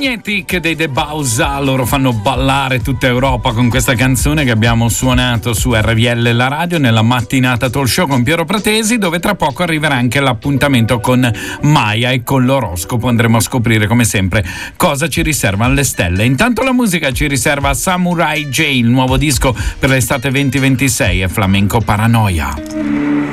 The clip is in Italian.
Magnetic dei The Bausa, loro fanno ballare tutta Europa con questa canzone che abbiamo suonato su RVL La Radio nella mattinata talk show con Piero Pratesi, dove tra poco arriverà anche l'appuntamento con Maya e con l'oroscopo. Andremo a scoprire come sempre cosa ci riservano le stelle. Intanto la musica ci riserva Samurai J, il nuovo disco per l'estate 2026 e Flamenco Paranoia.